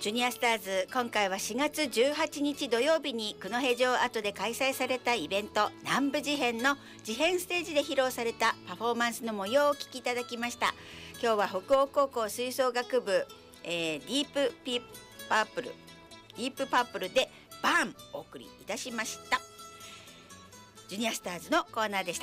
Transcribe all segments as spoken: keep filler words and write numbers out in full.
ジュニアスターズ、今回はしがつじゅうはちにち土曜日に九戸城跡で開催されたイベント南部事変の事変ステージで披露されたパフォーマンスの模様をお聞きいただきました。今日は北欧高校吹奏楽部、えー、ディープピパープルディープパープルでバーンお送りいたしました。ジュニアスターズのコーナーでした。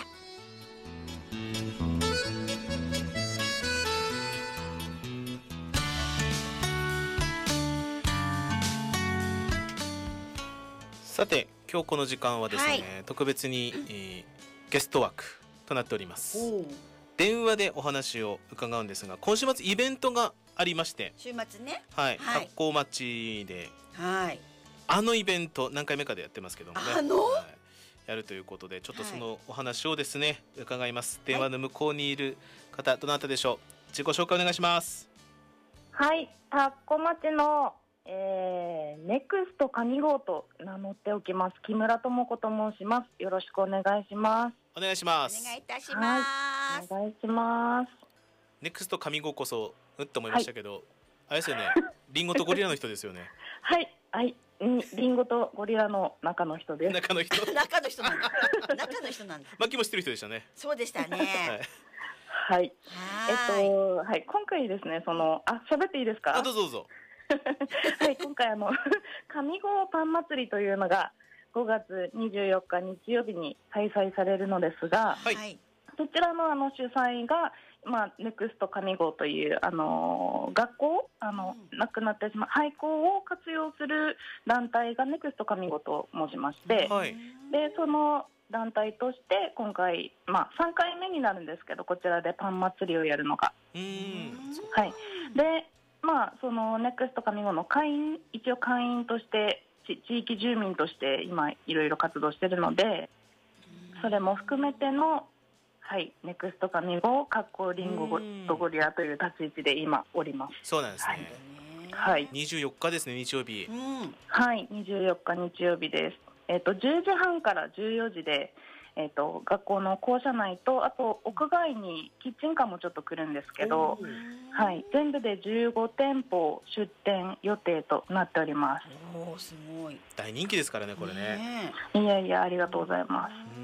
さて今日この時間はですね、はい、特別に、えー、ゲスト枠となっております。電話でお話を伺うんですが、今週末イベントがありまして、 週末ね、 はい、はい、学校町で、 はい、 あのイベント何回目かでやってますけどもね、 あの、はい、 やるということで、ちょっとそのお話をですね、はい、伺います。電話の向こうにいる方、どなたでしょう。自己紹介お願いします。 はい、田子町のえー、ネクスト上郷と名乗っておきます木村智子と申します。よろしくお願いします。 お願いします。 お願いいたします、 はい、お願いします。 ネクスト上郷こそうんと思いましたけど、はい、あれですよね、リンゴとゴリラの人ですよね。 はいはいリンゴとゴリラの中の人です。 中の人中の人なんだ中の人なんだマキも知ってる人でしたね。 そうでしたね。 はい、はい、えっとはい今回ですね、そのあ喋っていいですか。 あどうぞどうぞ。 はい、今回あの上郷パン祭りというのがごがつにじゅうよっか日曜日に開催されるのですが、 はい、 そちらのあの主催が、まあ、ネクスト上郷という、あのー、学校あの、うん、亡くなってしまう廃校を活用する団体がネクスト上郷と申しまして、 はい、 でその団体として今回、まあ、さんかいめになるんですけど、こちらでパン祭りをやるのが、 うーん、 はいでまあ、そのネクスト上郷の会員、一応会員として地域住民として今いろいろ活動しているので、それも含めての、はい、ネクスト上郷かっこリンゴとゴリラという立ち位置で今おります。 そうなんですね、 はい、 にじゅうよっかですね、日曜日、うん、 はい、にじゅうよっか日曜日です。えーと、じゅうじはんからじゅうよじでえー、と学校の校舎内と、あと屋外にキッチンカーもちょっと来るんですけど、はい、全部でじゅうごてんぽ出店予定となっております。 おー、すごい大人気ですからねこれね。 いやいや、ありがとうございます。 うん、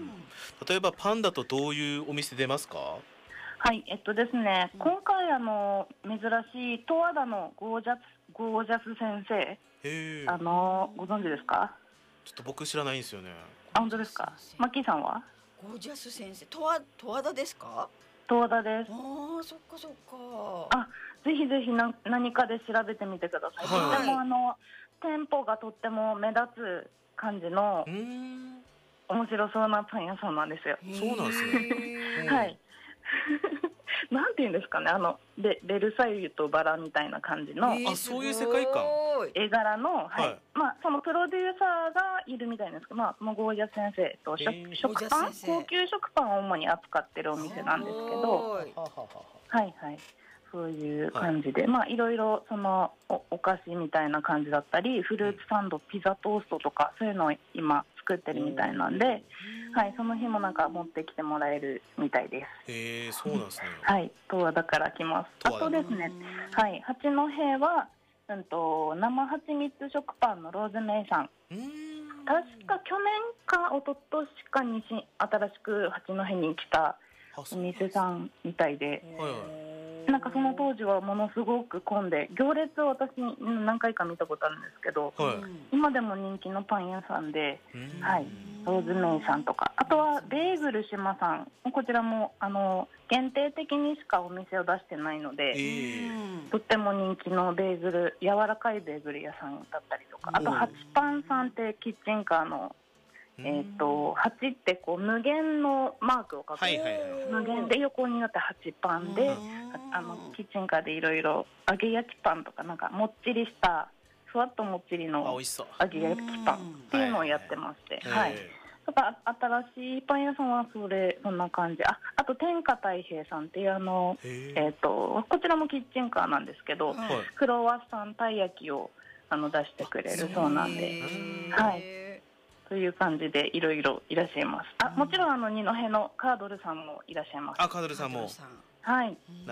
例えばパンだとどういうお店出ますか。 はい、えっとですね、うん、今回あの珍しい十和田のゴージャスゴージャス先生、 へあのご存知ですか。 ちょっと僕知らないんですよね。 あ、本当ですか。マッキーさんは。 ゴージャス先生、十和十和田ですか。 十和田です。 ああ、そっかそっか。 あ、ぜひぜひな何かで調べてみてください。はい、とてもあの店舗がとっても目立つ感じの面白そうなパン屋さんなんですよ。 そうなんですね。 はいなんていうんですかね、あのベベルサイユとバラみたいな感じの、 あ、そういう世界観、 絵柄の、はい、 はい、 まあ、そのプロデューサーがいるみたいなんですけど、まあ、そのゴージャス先生と、えー、食パン高級食パンを主に扱ってるお店なんですけど、はいはい、そういう感じで、はい、まあ、いろいろその お, お菓子みたいな感じだったり、フルーツサンド、ピザトーストとかそういうのを今作ってるみたいなんで、はい、その日もなんか持ってきてもらえるみたいです。 へえ、そうなんですね。 はい、十和田から来ます。あとですね、はい、八戸は、うんと、生蜂蜜食パンのローズメイさん、確か去年か一昨年かにし新しく八戸に来たお店さんみたいで、なんかその当時はものすごく混んで、行列を私何回か見たことあるんですけど、はい、今でも人気のパン屋さんで、はい、ローズメイさんとか、あとはベーグル島さん、こちらもあの限定的にしかお店を出してないので、えー、とっても人気のベーグル、柔らかいベーグル屋さんだったりとか、あとハチパンさんってキッチンカーのえー、とはちってこう無限のマークを書く、はいはいはい、無限で横になってはちパンで、あのキッチンカーでいろいろ揚げ焼きパンとか、なんかもっちりしたふわっともっちりの揚げ焼きパンっていうのをやってまして、はい、だから新しいパン屋さんはそれそんな感じ。 あ, あと天下太平さんっていうあの、えー、とこちらもキッチンカーなんですけど、はい、クロワッサンたい焼きをあの出してくれるそうなんで、はい、という感じでいろいろいらっしゃいます。あ、もちろんあの二戸のカードルさんもいらっしゃいます。 あ、カードルさんも、 はい。